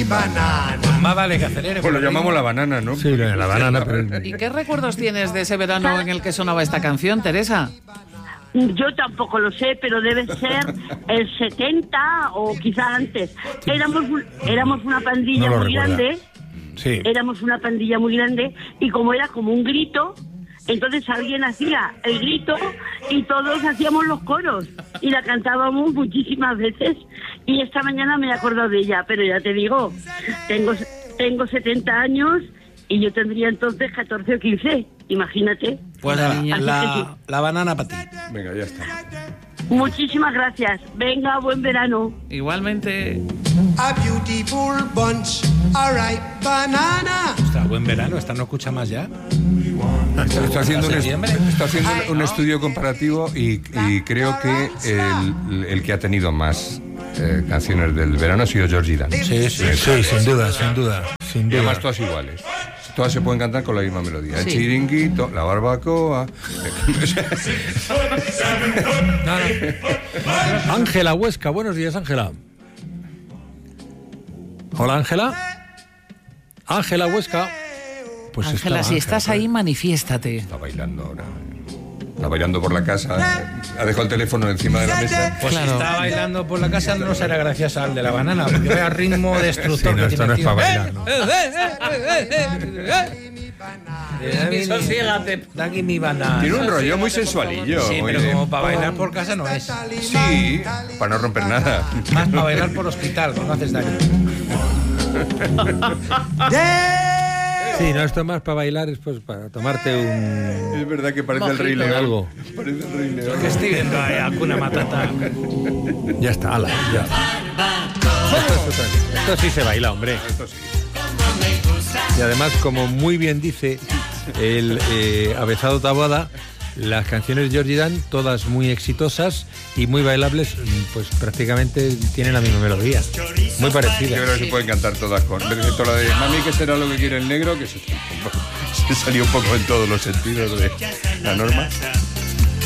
banana. Pues más vale que acelere. Pues lo llamamos la banana, ¿no? Sí, la banana. Pero... ¿Y qué recuerdos tienes de ese verano en el que sonaba esta canción, Teresa? Yo tampoco lo sé, pero debe ser el 70 o quizá antes. Éramos una pandilla muy grande. Sí. Éramos una pandilla muy grande y como era como un grito, entonces alguien hacía el grito y todos hacíamos los coros y la cantábamos muchísimas veces. Y esta mañana me he acordado de ella, pero ya te digo, tengo 70 años y yo tendría entonces 14 o 15, imagínate. Pues la banana para ti. Venga, ya está. Muchísimas gracias. Venga, buen verano. Igualmente. A beautiful bunch, a ripe banana. Ostras, buen verano, esta no escucha más ya. Está haciendo septiembre. un estudio comparativo y creo que el que ha tenido más canciones del verano ha sido Georgie Dan. Sí, sin duda. Y además todas iguales. Todas se pueden cantar con la misma melodía. Sí. El chiringuito, la barbacoa. Ángela Huesca, buenos días, Ángela. Hola, Ángela. Ángela Huesca. Pues Ángela, si estás ahí, manifiéstate. Está bailando ahora. Está bailando por la casa. Ha dejado el teléfono encima de la mesa. Pues Claro. si está bailando por la casa no será gracias al de la banana, porque vaya ritmo destructor. Sí, no, que esto tiene no es el para tío. bailar, ¿no? Sosiégate. Da aquí mi banana. Tiene un rollo muy sensualillo. Sí, muy pero de- como para bailar por casa no es. Sí, para no romper nada. Más para bailar por hospital, cuando haces daño. Sí, no, esto más para bailar es pues para tomarte un... Es verdad que parece el Mojito. Rey León. Algo. Parece el Rey León. Que estoy viendo ahí a Hakuna Matata. Ya está, ala, ya. Esto sí se baila, hombre. Esto sí. Y además, como muy bien dice el Avezado Taboada, las canciones de Georgie Dan, todas muy exitosas y muy bailables, pues prácticamente tienen la misma melodía. Muy Yo parecida. creo que se pueden cantar todas con. Excepto la de Mami, que será lo que quiere el negro, que se salió un poco en todos los sentidos de la norma.